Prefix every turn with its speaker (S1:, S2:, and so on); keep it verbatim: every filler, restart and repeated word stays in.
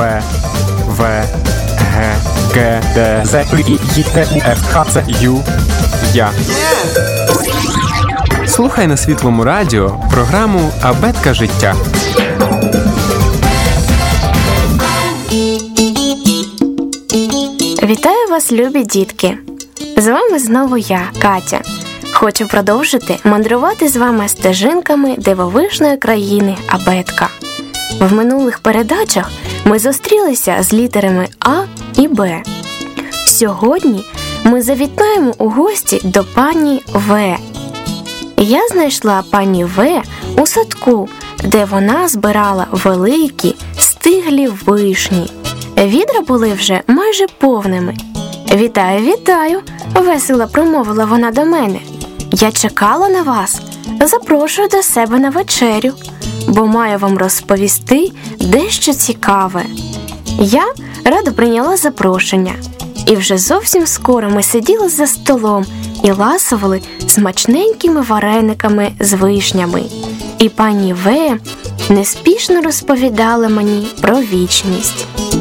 S1: Б, В, Г, Г, Д, З, І, Й, Т, У, Ф, Х, Ц, Ю, Я. Слухай на Світлому радіо програму «Абетка життя».
S2: Вітаю вас, любі дітки! З вами знову я, Катя. Хочу продовжити мандрувати з вами стежинками дивовижної країни Абетка. В минулих передачах ми зустрілися з літерами А і Б. Сьогодні ми завітаємо у гості до пані В. Я знайшла пані В у садку, де вона збирала великі, стиглі вишні. Відра були вже майже повними. «Вітаю, вітаю!» – весело промовила вона до мене. «Я чекала на вас. Запрошую до себе на вечерю, бо маю вам розповісти дещо цікаве». Я радо прийняла запрошення. І вже зовсім скоро ми сиділи за столом і ласували смачненькими варениками з вишнями. І пані В неспішно розповідала мені про вічність.